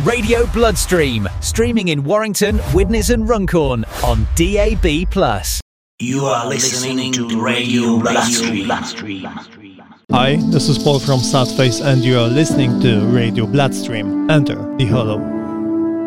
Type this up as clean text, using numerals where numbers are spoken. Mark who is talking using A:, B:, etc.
A: Radio Bloodstream, streaming in Warrington, Widnes and Runcorn on DAB+.
B: You are listening to Radio Bloodstream.
C: Hi, this is Paul from Sadface and you are listening to Radio Bloodstream. Enter the Hollow.